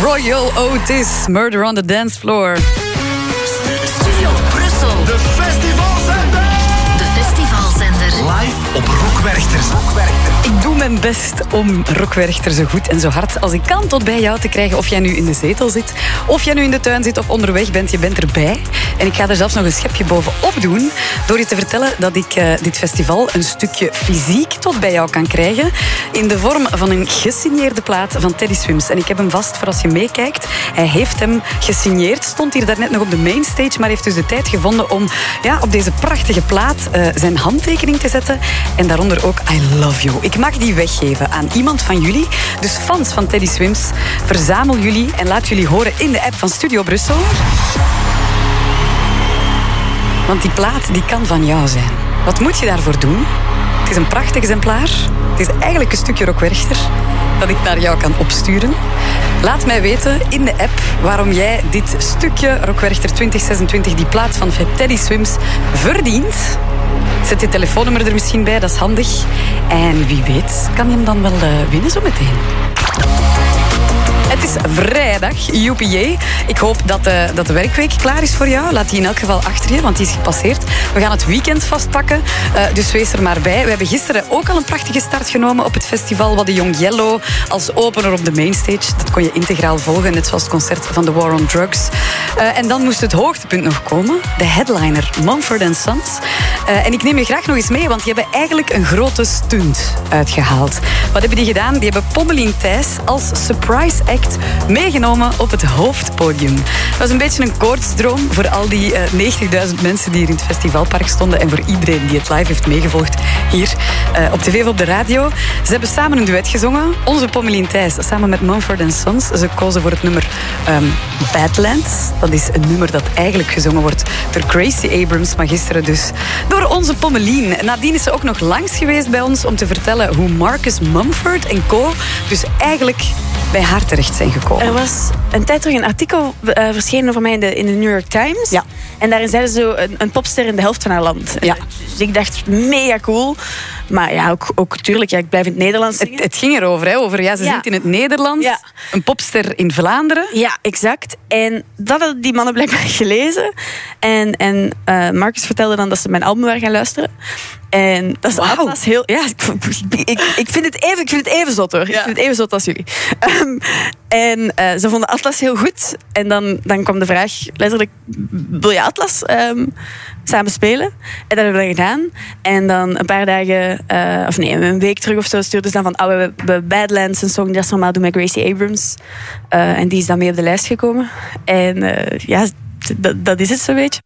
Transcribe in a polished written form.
Royal Otis, Murder on the Dance Floor. Studio Brussel. De festivalzender. De festivalzender. Live op Rockwerchter. Ik doe mijn best om Rockwerchter zo goed en zo hard als ik kan tot bij jou te krijgen. Of jij nu in de zetel zit, of jij nu in de tuin zit of onderweg bent, je bent erbij. En ik ga er zelfs nog een schepje bovenop doen door je te vertellen dat ik dit festival een stukje fysiek tot bij jou kan krijgen in de vorm van een gesigneerde plaat van Teddy Swims. En ik heb hem vast voor als je meekijkt. Hij heeft hem gesigneerd, stond hier daarnet nog op de mainstage, maar heeft dus de tijd gevonden om op deze prachtige plaat zijn handtekening te zetten. En daaronder ook I love you. Ik mag die weggeven aan iemand van jullie. Dus fans van Teddy Swims, verzamel jullie en laat jullie horen in de app van Studio Brussel. Want die plaat die kan van jou zijn. Wat moet je daarvoor doen? Het is een prachtig exemplaar. Het is eigenlijk een stukje Rockwerchter dat ik naar jou kan opsturen. Laat mij weten in de app waarom jij dit stukje Rockwerchter 2026, die plaat van Teddy Swims, verdient. Zet je telefoonnummer er misschien bij, dat is handig. En wie weet kan je hem dan wel winnen zo meteen. Het is vrijdag, joepie. Ik hoop dat de werkweek klaar is voor jou. Laat die in elk geval achter je, want die is gepasseerd. We gaan het weekend vastpakken, dus wees er maar bij. We hebben gisteren ook al een prachtige start genomen op het festival. We hadden Young Yellow als opener op de mainstage. Dat kon je integraal volgen, net zoals het concert van The War on Drugs. En dan moest het hoogtepunt nog komen. De headliner, Mumford & Sons. En ik neem je graag nog eens mee, want die hebben eigenlijk een grote stunt uitgehaald. Wat hebben die gedaan? Die hebben Pommelien Thijs als surprise act meegenomen op het hoofdpodium. Dat was een beetje een koortsdroom voor al die 90.000 mensen die hier in het festivalpark stonden en voor iedereen die het live heeft meegevolgd hier op tv of op de radio. Ze hebben samen een duet gezongen. Onze Pommelien Thijs samen met Mumford & Sons. Ze kozen voor het nummer Badlands. Dat is een nummer dat eigenlijk gezongen wordt door Gracie Abrams, maar gisteren dus door onze Pommelien. Nadien is ze ook nog langs geweest bij ons om te vertellen hoe Marcus Mumford en co. dus eigenlijk bij haar terecht zijn gekomen. Er was een tijd terug een artikel verschenen over mij in de New York Times. Ja. En daarin zeiden ze een popster in de helft van haar land. Ja. Dus ik dacht, mega cool. Maar ja, ook tuurlijk, ik blijf in het Nederlands zingen. Het ging erover, over ze zingt in het Nederlands. Ja. Een popster in Vlaanderen. Ja, exact. En dat hadden die mannen blijkbaar gelezen. En Marcus vertelde dan dat ze mijn album waren gaan luisteren. En dat is Atlas heel... Ja, ik vind het even zot, hoor. Ja. Ik vind het even zot als jullie. En ze vonden Atlas heel goed. En dan kwam de vraag, letterlijk, wil je Atlas samen spelen? En dat hebben we dan gedaan. En dan een paar dagen, een week terug of zo, stuurden ze dan van, we hebben Badlands, een song die dat normaal doen met Gracie Abrams. En die is dan mee op de lijst gekomen. En dat is het zo'n beetje.